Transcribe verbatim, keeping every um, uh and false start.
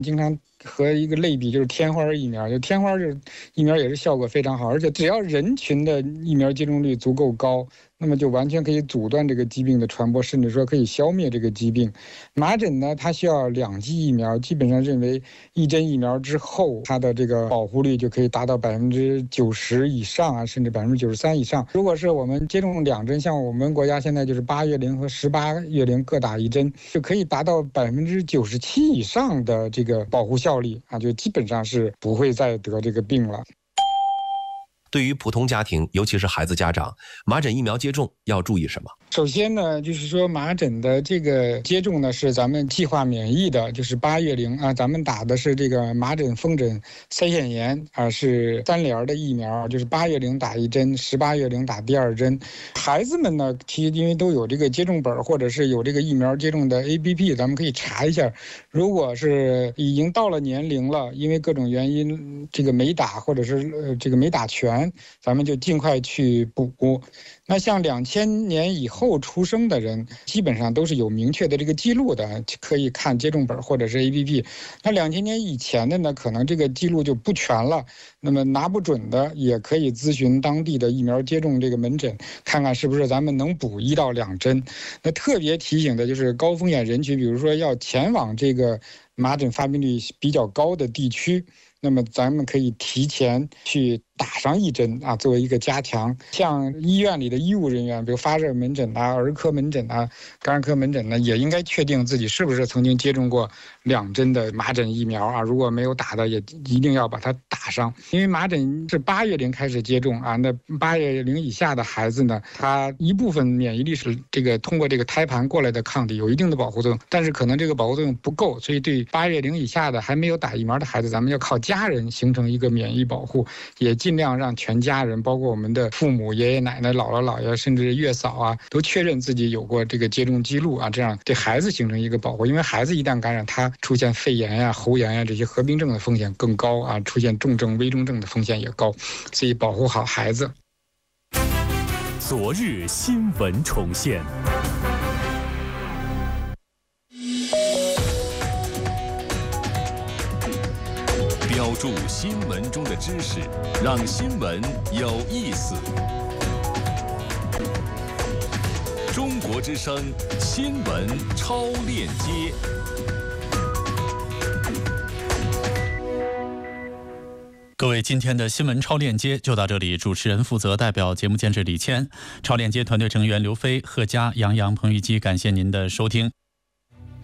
经常和一个类比就是天花疫苗，就天花就是疫苗也是效果非常好，而且只要人群的疫苗接种率足够高，那么就完全可以阻断这个疾病的传播，甚至说可以消灭这个疾病。麻疹呢，它需要两剂疫苗，基本上认为一针疫苗之后，它的这个保护率就可以达到百分之九十以上啊，甚至百分之九十三以上。如果是我们接种两针，像我们国家现在就是八月龄和十八月龄各打一针，就可以达到百分之九十七以上的这个保护效力啊，就基本上是不会再得这个病了。 对于普通家庭，尤其是孩子家长，麻疹疫苗接种要注意什么？ 首先呢，就是说麻疹的这个接种呢是咱们计划免疫的，就是八月龄啊，咱们打的是这个麻疹、风疹、腮腺炎啊，是三联的疫苗，就是八月龄打一针，十八月龄打第二针。孩子们呢，其实因为都有这个接种本或者是有这个疫苗接种的 A P P， 咱们可以查一下。如果是已经到了年龄了，因为各种原因这个没打或者是呃这个没打全，咱们就尽快去补。那像两千年以后出生的人，基本上都是有明确的这个记录的，可以看接种本或者是 A P P。那两千年以前的呢，可能这个记录就不全了，那么拿不准的也可以咨询当地的疫苗接种这个门诊，看看是不是咱们能补一到两针。那特别提醒的就是高风险人群，比如说要前往这个麻疹发病率比较高的地区，那么咱们可以提前去打上一针啊，作为一个加强。像医院里的医务人员，比如发热门诊啊、儿科门诊啊、感染科门诊呢，也应该确定自己是不是曾经接种过两针的麻疹疫苗啊。如果没有打的，也一定要把它打上。因为麻疹是八月龄开始接种啊，那八月龄以下的孩子呢，他一部分免疫力是这个通过这个胎盘过来的抗体有一定的保护作用，但是可能这个保护作用不够，所以对八月龄以下的还没有打疫苗的孩子，咱们要靠家人形成一个免疫保护，也尽量让全家人，包括我们的父母、爷爷奶奶、姥姥姥爷，甚至月嫂啊，都确认自己有过这个接种记录啊，这样对孩子形成一个保护。因为孩子一旦感染，他出现肺炎呀、喉炎呀这些合并症的风险更高啊，出现重症、危重症的风险也高，所以保护好孩子。 昨日新闻重现。标注新闻中的知识，让新闻有意思。中国之声新闻超链接。各位，今天的新闻超链接就到这里。主持人负责，代表节目监制李谦，超链接团队成员刘飞、贺佳、杨洋、彭玉基，感谢您的收听。